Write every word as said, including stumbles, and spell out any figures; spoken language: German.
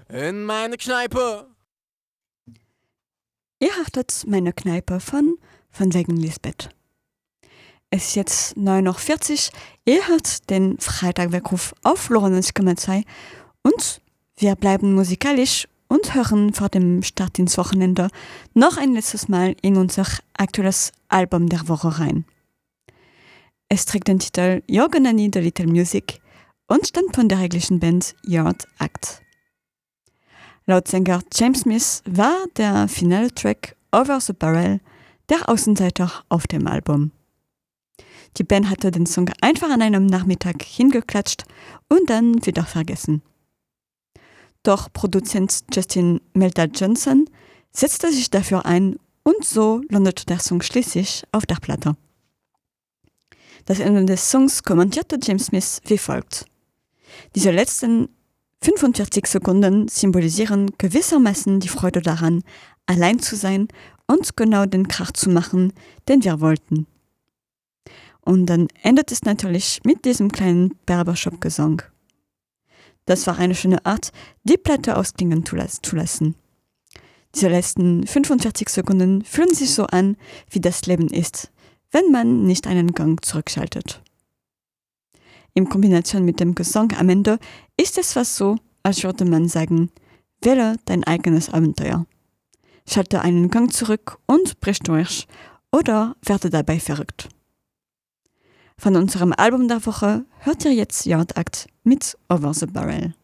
In meine Kneipe. Ihr hachtet meine Kneipe von von wegen Lisbeth. Es ist jetzt neun Uhr vierzig. Ihr hört den Freitagweckruf auf Lorenz Kommerzei und wir bleiben musikalisch und hören vor dem Start ins Wochenende noch ein letztes Mal in unser aktuelles Album der Woche rein. Es trägt den Titel You're Gonna Need a Little Music und stammt von der englischen Band Yard Act. Laut Sänger James Smith war der finale Track Over the Barrel der Außenseiter auf dem Album. Die Band hatte den Song einfach an einem Nachmittag hingeklatscht und dann wieder vergessen. Doch Produzent Justin Melda Johnson setzte sich dafür ein und so landete der Song schließlich auf der Platte. Das Ende des Songs kommentierte James Smith wie folgt: Diese letzten fünfundvierzig Sekunden symbolisieren gewissermaßen die Freude daran, allein zu sein und genau den Krach zu machen, den wir wollten. Und dann endet es natürlich mit diesem kleinen Barbershop-Gesang. Das war eine schöne Art, die Platte ausklingen zu lassen. Diese letzten fünfundvierzig Sekunden fühlen sich so an, wie das Leben ist, wenn man nicht einen Gang zurückschaltet. In Kombination mit dem Gesang am Ende ist es fast so, als würde man sagen, wähle dein eigenes Abenteuer. Schalte einen Gang zurück und brich durch oder werde dabei verrückt. Von unserem Album der Woche hört ihr jetzt Yard Act mit Over the Barrel.